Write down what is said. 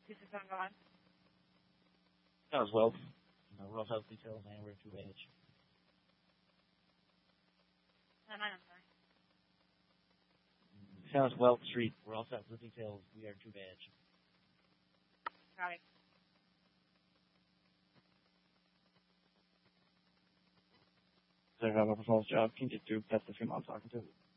267, go ahead. That was well. Rough house details, and we're 2H. 9, I'm sorry. South Wells Street, we're all set for details. We are 2H. Got it. So I have a proposed job. Can you get through? That's the female I'm talking to.